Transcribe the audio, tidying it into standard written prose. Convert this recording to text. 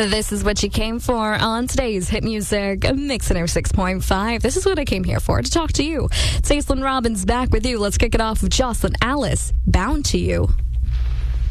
This is what you came for on today's Hit Music Mix 6.5. This is what I came here for, to talk to you. It's Aislinn Robbins back with you. Let's kick it off with Jocelyn Alice, Bound to You.